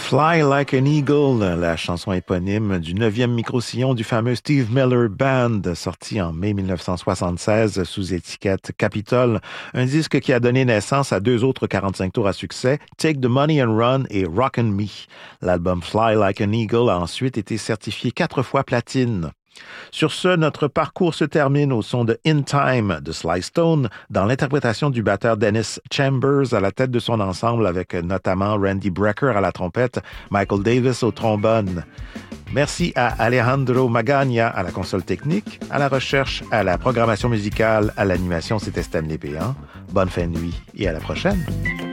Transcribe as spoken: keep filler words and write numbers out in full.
Fly Like an Eagle, la chanson éponyme du neuvième micro-sillon du fameux Steve Miller Band, sorti en mai dix-neuf cent soixante-seize sous étiquette Capitol, un disque qui a donné naissance à deux autres quarante-cinq tours à succès, Take the Money and Run et Rockin' Me. L'album Fly Like an Eagle a ensuite été certifié quatre fois platine. Sur ce, notre parcours se termine au son de In Time de Sly Stone, dans l'interprétation du batteur Dennis Chambers à la tête de son ensemble, avec notamment Randy Brecker à la trompette, Michael Davis au trombone. Merci à Alejandro Magagna à la console technique, à la recherche, à la programmation musicale, à l'animation, c'était Stanley Péan. Bonne fin de nuit et à la prochaine.